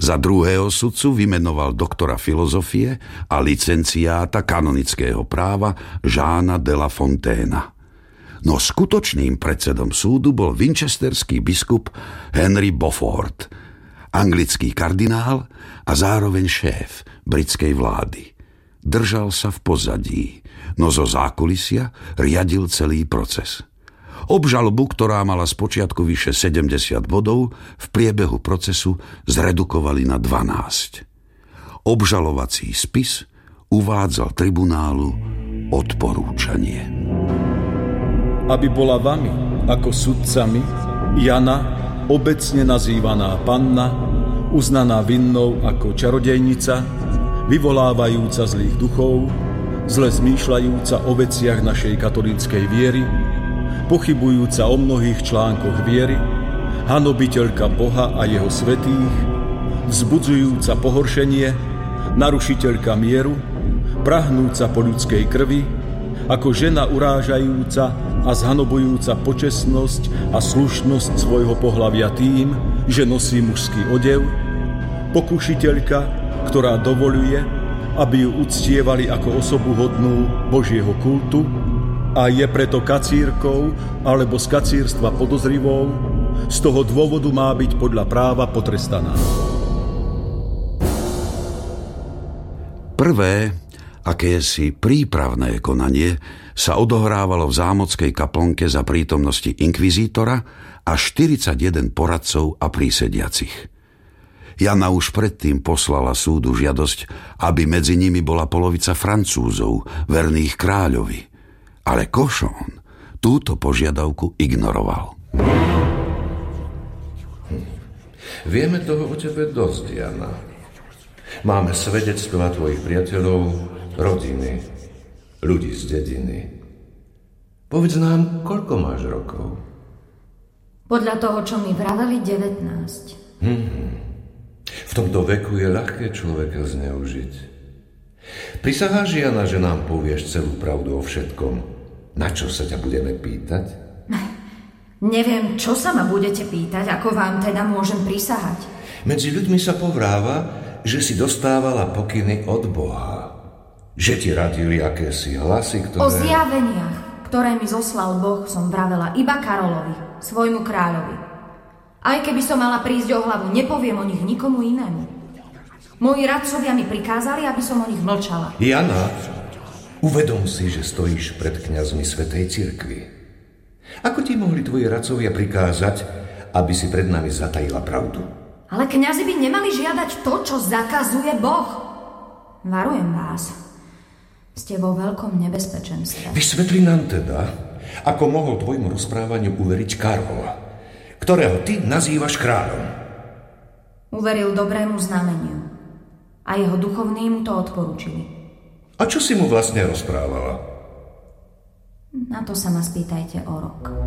Za druhého sudcu vymenoval doktora filozofie a licenciáta kanonického práva Jeana de la Fontaine. No skutočným predsedom súdu bol winchesterský biskup Henry Beaufort, anglický kardinál a zároveň šéf britskej vlády. Držal sa v pozadí, no zo zákulisia riadil celý proces. Obžalobu, ktorá mala spočiatku vyše 70 bodov, v priebehu procesu zredukovali na 12. Obžalovací spis uvádzal tribunálu odporúčanie. Aby bola vami ako sudcami Jana, obecne nazývaná panna, uznaná vinnou ako čarodejnica, vyvolávajúca zlých duchov, zle zmýšľajúca o veciach našej katolíckej viery, pochybujúca o mnohých článkoch viery, hanobiteľka Boha a jeho svätých, vzbudzujúca pohoršenie, narušiteľka mieru, prahnúca po ľudskej krvi, ako žena urážajúca a zhanobujúca počestnosť a slušnosť svojho pohlavia tým, že nosí mužský odev, pokušiteľka, ktorá dovoľuje, aby ju uctievali ako osobu hodnú Božieho kultu, a je preto kacírkou alebo z kacírstva podozrivou, z toho dôvodu má byť podľa práva potrestaná. Prvé, akési prípravné konanie, sa odohrávalo v zámockej kaplnke za prítomnosti inkvizítora a 41 poradcov a prísediacich. Jana už predtým poslala súdu žiadosť, aby medzi nimi bola polovica Francúzov, verných kráľovi. Ale Cochon túto požiadavku ignoroval. Vieme toho o tebe dosť, Jana. Máme svedectvá tvojich priateľov, rodiny, ľudí z dediny. Povedz nám, koľko máš rokov? Podľa toho, čo mi vraveli, 19. V tomto veku je ľahké človeka zneužiť. Prisaháš, Jana, že nám povieš celú pravdu o všetkom. Na čo sa ťa budeme pýtať? Neviem, čo sa ma budete pýtať, ako vám teda môžem prisahať. Medzi ľuďmi sa povráva, že si dostávala pokyny od Boha. Že ti radili akési hlasy, ktoré... O zjaveniach, ktoré mi zoslal Boh, som vravela iba Karolovi, svojmu kráľovi. Aj keby som mala prísť o hlavu, nepoviem o nich nikomu inému. Moji radcovia mi prikázali, aby som o nich mlčala. Jana, uvedom si, že stojíš pred kňazmi Svätej cirkvi. Ako ti mohli tvoji radcovia prikázať, aby si pred nami zatajila pravdu? Ale kňazi by nemali žiadať to, čo zakazuje Boh. Varujem vás. Ste vo veľkom nebezpečenstve. Vysvetli nám teda, ako mohol tvojmu rozprávaniu uveriť Karol, ktorého ty nazývaš kráľom. Uveril dobrému znameniu a jeho duchovní mu to odporúčili. A čo si mu vlastne rozprávala? Na to sa ma spýtajte o rok.